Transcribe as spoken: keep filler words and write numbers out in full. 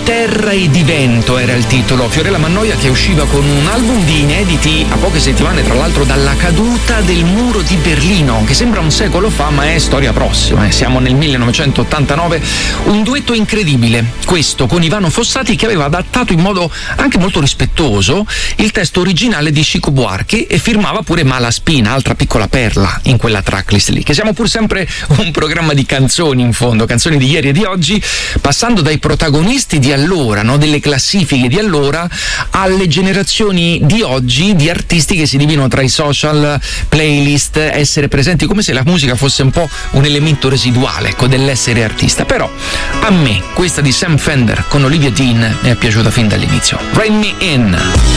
Terra e di vento era il titolo. Fiorella Mannoia, che usciva con un album di inediti a poche settimane tra l'altro dalla caduta del muro di Berlino, che sembra un secolo fa ma è storia prossima, eh. Siamo nel millenovecentottantanove. Un duetto incredibile questo con Ivano Fossati, che aveva adattato in modo anche molto rispettoso il testo originale di Chico Buarque e firmava pure Malaspina, altra piccola perla in quella tracklist lì. Che siamo pur sempre un programma di canzoni, in fondo, canzoni di ieri e di oggi, passando dai protagonisti di allora, no, delle classifiche di allora, alle generazioni di oggi di artisti che si dividono tra i social, playlist, essere presenti, come se la musica fosse un po' un elemento residuale, ecco, dell'essere artista. Però a me questa di Sam Fender con Olivia Dean mi è piaciuta fin dall'inizio. Rain Me In.